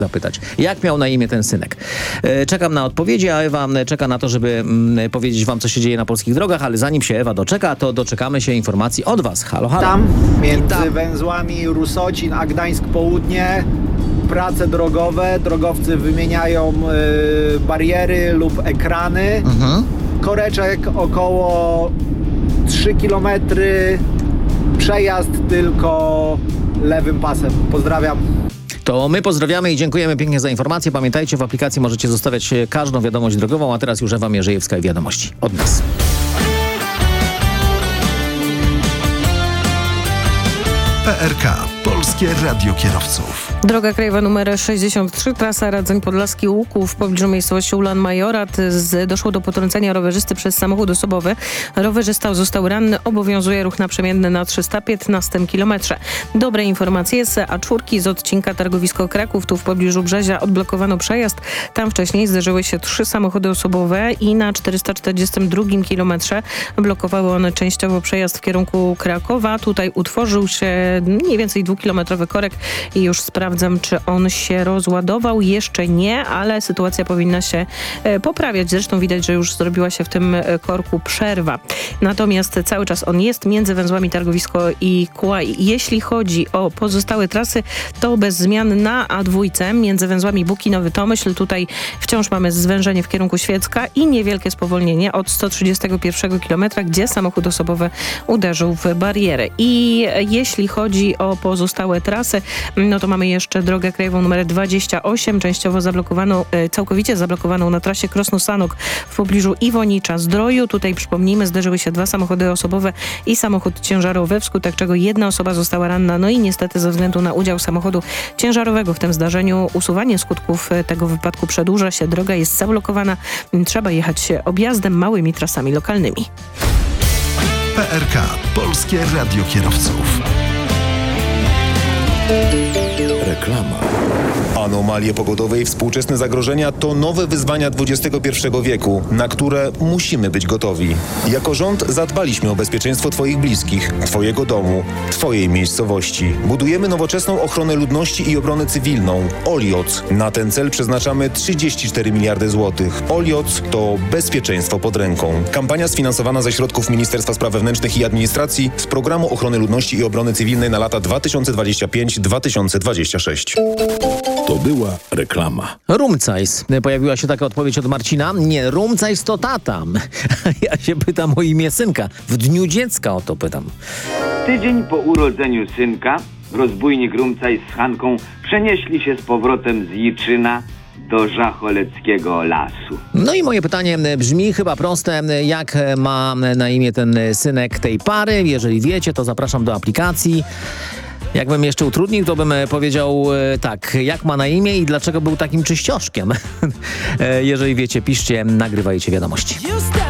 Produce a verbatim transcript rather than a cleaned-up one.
zapytać, jak miał na imię ten synek. E, czekam na odpowiedzi, a Ewa czeka na to, żeby mm, powiedzieć wam, co się dzieje na polskich drogach, ale zanim się Ewa doczeka, to doczekamy się informacji od was. Halo, halo. Tam, między tam. węzłami Rusocin a Gdańsk Południe, prace drogowe, drogowcy wymieniają y, bariery lub ekrany. Mhm. Koreczek około trzy kilometry, przejazd tylko lewym pasem. Pozdrawiam. To my pozdrawiamy i dziękujemy pięknie za informację. Pamiętajcie, w aplikacji możecie zostawiać każdą wiadomość drogową, a teraz już Ewa Mierzejewska i wiadomości od nas. P R K. Polskie Radio Kierowców. Droga krajowa numer sześćdziesiąt trzy, trasa Radzyń Podlaski Łuków w pobliżu miejscowości Ulan Majorat. Z, doszło do potrącenia rowerzysty przez samochód osobowy. Rowerzysta został ranny, obowiązuje ruch naprzemienny na trzysta piętnastym kilometrze. Dobre informacje z A cztery z odcinka Targowisko Kraków, tu w pobliżu Brzezia odblokowano przejazd. Tam wcześniej zderzyły się trzy samochody osobowe i na czterysta czterdziestym drugim kilometrze blokowały one częściowo przejazd w kierunku Krakowa. Tutaj utworzył się mniej więcej dwukilometrowy korek i już sprawdzam, czy on się rozładował. Jeszcze nie, ale sytuacja powinna się e, poprawiać. Zresztą widać, że już zrobiła się w tym e, korku przerwa. Natomiast cały czas on jest między węzłami Targowisko i Kłaj. Jeśli chodzi o pozostałe trasy, to bez zmian na A dwa między węzłami Bukinowy Tomyśl. Tutaj wciąż mamy zwężenie w kierunku Świecka i niewielkie spowolnienie od sto trzydziestego pierwszego kilometra, gdzie samochód osobowy uderzył w barierę. I jeśli chodzi o pozostałe trasy, no to mamy jeszcze drogę krajową numer dwadzieścia osiem, częściowo zablokowaną, całkowicie zablokowaną na trasie Krosno-Sanok w pobliżu Iwonicza-Zdroju. Tutaj przypomnijmy, zderzyły się dwa samochody osobowe i samochód ciężarowy, wskutek czego jedna osoba została ranna. No i niestety ze względu na udział samochodu ciężarowego w tym zdarzeniu usuwanie skutków tego wypadku przedłuża się. Droga jest zablokowana. Trzeba jechać objazdem, małymi trasami lokalnymi. P R K. Polskie Radio Kierowców. Reklama. Anomalie pogodowe i współczesne zagrożenia to nowe wyzwania dwudziestego pierwszego wieku, na które musimy być gotowi. Jako rząd zadbaliśmy o bezpieczeństwo Twoich bliskich, Twojego domu, Twojej miejscowości. Budujemy nowoczesną ochronę ludności i obronę cywilną. Olioc. Na ten cel przeznaczamy trzydzieści cztery miliardy złotych. Olioc to bezpieczeństwo pod ręką. Kampania sfinansowana ze środków Ministerstwa Spraw Wewnętrznych i Administracji z Programu Ochrony Ludności i Obrony Cywilnej na lata dwa tysiące dwudziesty piąty do dwa tysiące dwudziestego szóstego. To była reklama. Rumcajs. Pojawiła się taka odpowiedź od Marcina. Nie, Rumcajs to tata. Ja się pytam o imię synka. W dniu dziecka o to pytam. Tydzień po urodzeniu synka rozbójnik Rumcajs z Hanką przenieśli się z powrotem z Jiczyna do Żacholeckiego lasu. No i moje pytanie brzmi chyba proste. Jak ma na imię ten synek tej pary? Jeżeli wiecie, to zapraszam do aplikacji. Jakbym jeszcze utrudnił, to bym powiedział e, tak, jak ma na imię i dlaczego był takim czyścioszkiem. e, jeżeli wiecie, piszcie, nagrywajcie wiadomości.